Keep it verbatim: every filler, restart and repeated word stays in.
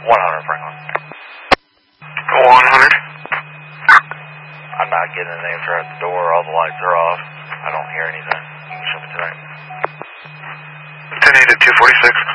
one hundred Franklin. one hundred. I'm not getting an answer at the door. All the lights are off. I don't hear anything. You can show me tonight. ten eight at two forty-six.